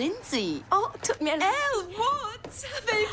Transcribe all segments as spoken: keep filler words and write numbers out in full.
sind Sie? Oh, tut mir leid. Elle Woods,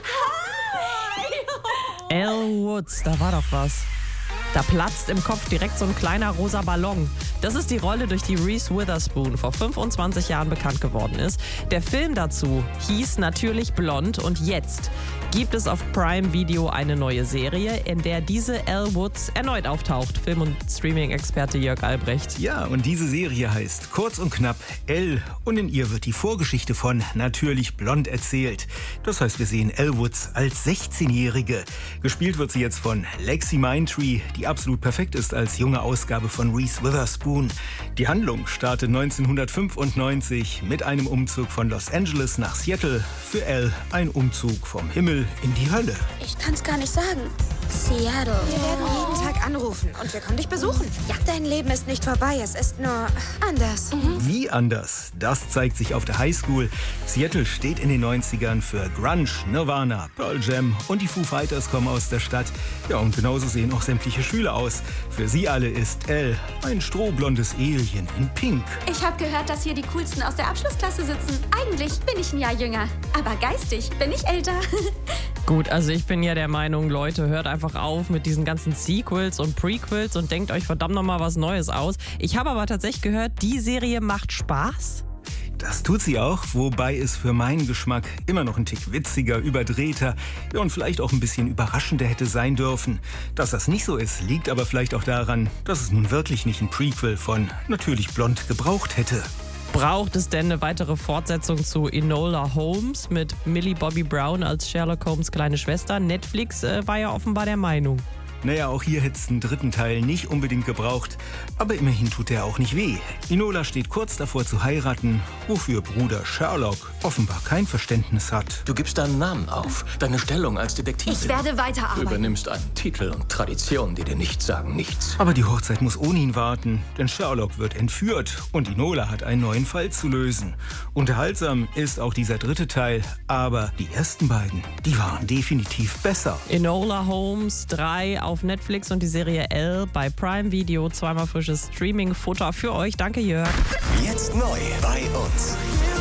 willkommen! Hi! Elle Woods, da war doch was. Da platzt im Kopf direkt so ein kleiner rosa Ballon. Das ist die Rolle, durch die Reese Witherspoon vor fünfundzwanzig Jahren bekannt geworden ist. Der Film dazu hieß natürlich Blond und jetzt gibt es auf Prime Video eine neue Serie, in der diese Elle Woods erneut auftaucht. Film- und Streaming-Experte Jörg Albrecht. Ja, und diese Serie heißt kurz und knapp Elle und in ihr wird die Vorgeschichte von Natürlich Blond erzählt. Das heißt, wir sehen Elle Woods als sechzehnjährige. Gespielt wird sie jetzt von Lexi Mindtree, die absolut perfekt ist als junge Ausgabe von Reese Witherspoon. Die Handlung startet neunzehnhundertfünfundneunzig mit einem Umzug von Los Angeles nach Seattle. Für Elle ein Umzug vom Himmel in die Hölle. Ich kann's gar nicht sagen. Seattle. Wir werden jeden Tag anrufen und wir kommen dich besuchen. Ja, dein Leben ist nicht vorbei, es ist nur anders. Mhm. Wie anders? Das zeigt sich auf der Highschool. Seattle steht in den neunzigern für Grunge, Nirvana, Pearl Jam und die Foo Fighters kommen aus der Stadt. Ja, und genauso sehen auch sämtliche Schüler aus. Für sie alle ist Elle ein strohblondes Alien in Pink. Ich habe gehört, dass hier die Coolsten aus der Abschlussklasse sitzen. Eigentlich bin ich ein Jahr jünger, aber geistig bin ich älter. Gut, also ich bin ja der Meinung, Leute, hört einfach auf mit diesen ganzen Sequels und Prequels und denkt euch verdammt nochmal was Neues aus. Ich habe aber tatsächlich gehört, die Serie macht Spaß. Das tut sie auch, wobei es für meinen Geschmack immer noch ein Tick witziger, überdrehter ja, und vielleicht auch ein bisschen überraschender hätte sein dürfen. Dass das nicht so ist, liegt aber vielleicht auch daran, dass es nun wirklich nicht ein Prequel von Natürlich Blond gebraucht hätte. Braucht es denn eine weitere Fortsetzung zu Enola Holmes mit Millie Bobby Brown als Sherlock Holmes' kleine Schwester? Netflix äh, war ja offenbar der Meinung. Naja, auch hier hätte es einen dritten Teil nicht unbedingt gebraucht. Aber immerhin tut er auch nicht weh. Enola steht kurz davor zu heiraten, wofür Bruder Sherlock offenbar kein Verständnis hat. Du gibst deinen Namen auf, deine Stellung als Detektivin. Ich werde Du weiterarbeiten. übernimmst einen Titel und Traditionen, die dir nichts sagen, nichts. Aber die Hochzeit muss ohne ihn warten, denn Sherlock wird entführt und Enola hat einen neuen Fall zu lösen. Unterhaltsam ist auch dieser dritte Teil, aber die ersten beiden, die waren definitiv besser. Enola Holmes drei auf Netflix und die Serie Elle bei Prime Video. Zweimal frisches Streaming-Futter für euch. Danke, Jörg. Jetzt neu bei uns.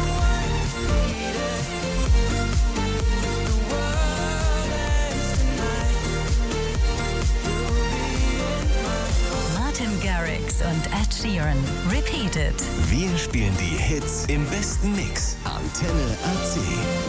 Martin Garrix und Ed Sheeran. Repeated. Wir spielen die Hits im besten Mix. Antenne A C.